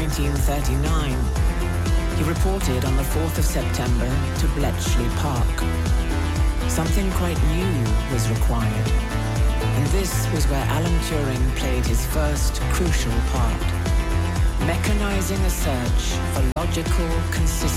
1939. He reported on the 4th of September to Bletchley Park. Something quite new was required, and this was where Alan Turing played his first crucial part, mechanizing a search for logical consistency.